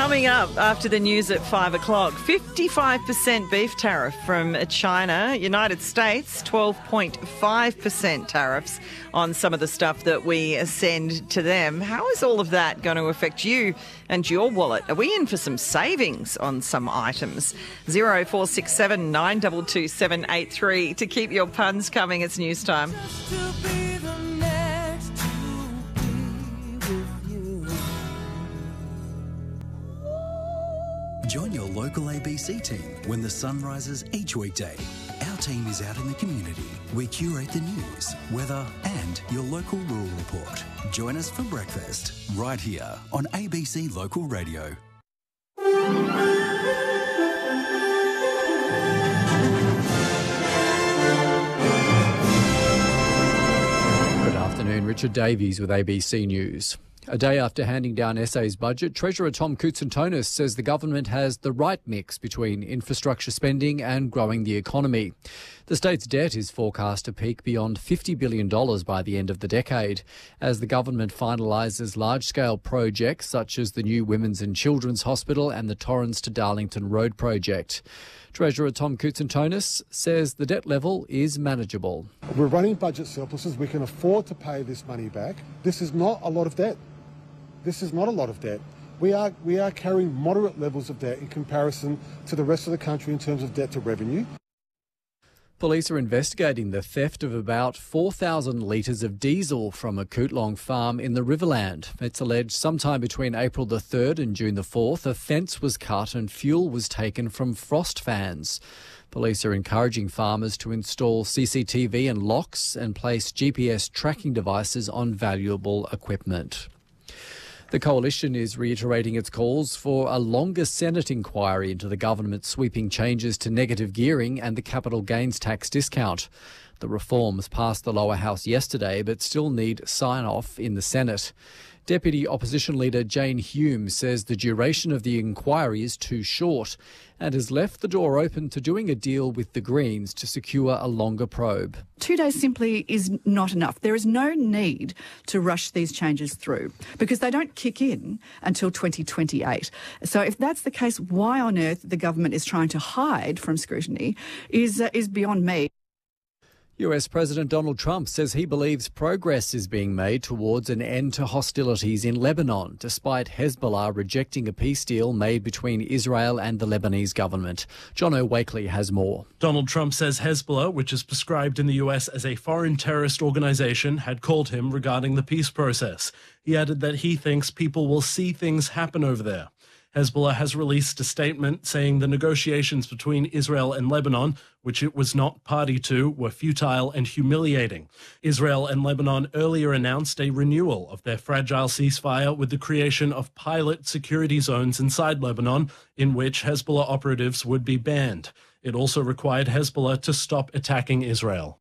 Coming up after the news at 5 o'clock, 55% beef tariff from China. United States, 12.5% tariffs on some of the stuff that we send to them. How is all of that going to affect you and your wallet? Are we in for some savings on some items? 0467 922 783 to keep your puns coming. It's news time. Join your local ABC team when the sun rises each weekday. Our team is out in the community. We curate the news, weather and your local rural report. Join us for breakfast right here on ABC Local Radio. Good afternoon, Richard Davies with ABC News. A day after handing down SA's budget, Treasurer Tom Koutsantonis says the government has the right mix between infrastructure spending and growing the economy. The state's debt is forecast to peak beyond $50 billion by the end of the decade, as the government finalises large-scale projects such as the new Women's and Children's Hospital and the Torrens to Darlington Road project. Treasurer Tom Koutsantonis says the debt level is manageable. We're running budget surpluses. We can afford to pay this money back. This is not a lot of debt. This is not a lot of debt. We are carrying moderate levels of debt in comparison to the rest of the country in terms of debt to revenue. Police are investigating the theft of about 4,000 litres of diesel from a Cootlong farm in the Riverland. It's alleged sometime between April the 3rd and June the 4th, a fence was cut and fuel was taken from frost fans. Police are encouraging farmers to install CCTV and locks and place GPS tracking devices on valuable equipment. The Coalition is reiterating its calls for a longer Senate inquiry into the government's sweeping changes to negative gearing and the capital gains tax discount. The reforms passed the lower house yesterday but still need sign-off in the Senate. Deputy Opposition Leader Jane Hume says the duration of the inquiry is too short and has left the door open to doing a deal with the Greens to secure a longer probe. 2 days simply is not enough. There is no need to rush these changes through because they don't kick in until 2028. So if that's the case, why on earth the government is trying to hide from scrutiny is beyond me. US President Donald Trump says he believes progress is being made towards an end to hostilities in Lebanon, despite Hezbollah rejecting a peace deal made between Israel and the Lebanese government. John O'Wakely has more. Donald Trump says Hezbollah, which is prescribed in the US as a foreign terrorist organization, had called him regarding the peace process. He added that he thinks people will see things happen over there. Hezbollah has released a statement saying the negotiations between Israel and Lebanon, which it was not party to, were futile and humiliating. Israel and Lebanon earlier announced a renewal of their fragile ceasefire with the creation of pilot security zones inside Lebanon, in which Hezbollah operatives would be banned. It also required Hezbollah to stop attacking Israel.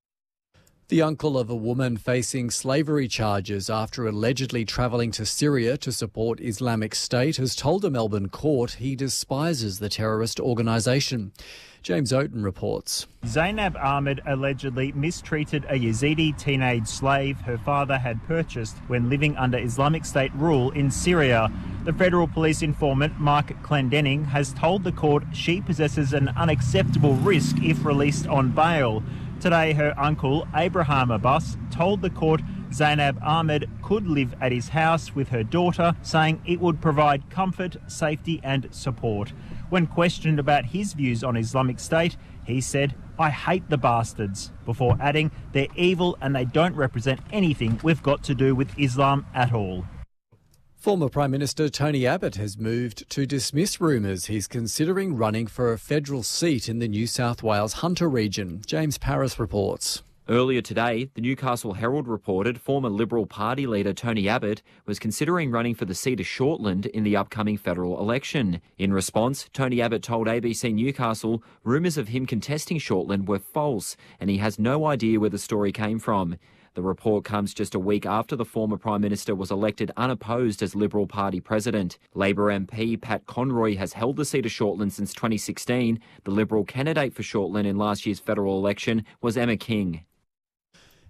The uncle of a woman facing slavery charges after allegedly travelling to Syria to support Islamic State has told a Melbourne court he despises the terrorist organisation. James Oaten reports. Zainab Ahmed allegedly mistreated a Yazidi teenage slave her father had purchased when living under Islamic State rule in Syria. The federal police informant Mark Clendenning has told the court she possesses an unacceptable risk if released on bail. Today, her uncle, Abraham Abbas, told the court Zainab Ahmed could live at his house with her daughter, saying it would provide comfort, safety and support. When questioned about his views on Islamic State, he said, "I hate the bastards," before adding, "They're evil and they don't represent anything we've got to do with Islam at all." Former Prime Minister Tony Abbott has moved to dismiss rumours he's considering running for a federal seat in the New South Wales Hunter region. James Paris reports. Earlier today, the Newcastle Herald reported former Liberal Party leader Tony Abbott was considering running for the seat of Shortland in the upcoming federal election. In response, Tony Abbott told ABC Newcastle rumours of him contesting Shortland were false and he has no idea where the story came from. The report comes just a week after the former Prime Minister was elected unopposed as Liberal Party president. Labor MP Pat Conroy has held the seat of Shortland since 2016. The Liberal candidate for Shortland in last year's federal election was Emma King.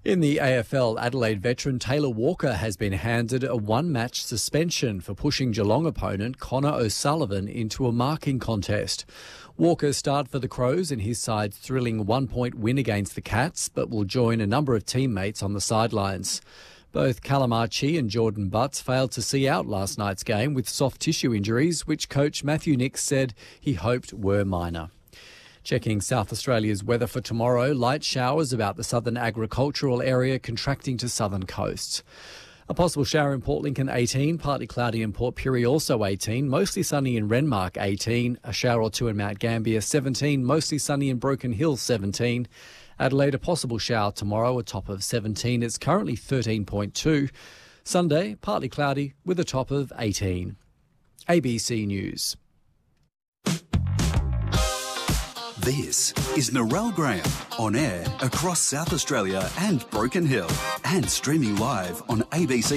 In the AFL, Adelaide veteran Taylor Walker has been handed a one-match suspension for pushing Geelong opponent Connor O'Sullivan into a marking contest. Walker starred for the Crows in his side's thrilling one-point win against the Cats, but will join a number of teammates on the sidelines. Both Callum Archie and Jordan Butts failed to see out last night's game with soft tissue injuries, which coach Matthew Nicks said he hoped were minor. Checking South Australia's weather for tomorrow, light showers about the southern agricultural area contracting to southern coasts. A possible shower in Port Lincoln 18, partly cloudy in Port Pirie also 18, mostly sunny in Renmark 18, a shower or two in Mount Gambier 17, mostly sunny in Broken Hill 17. Adelaide, a possible shower tomorrow, a top of 17. It's currently 13.2. Sunday, partly cloudy with a top of 18. ABC News. This is Narelle Graham, on air across South Australia and Broken Hill, and streaming live on ABC.